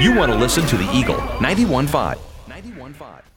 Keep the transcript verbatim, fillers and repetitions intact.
You want to listen to the Eagle ninety-one point five. ninety-one point five.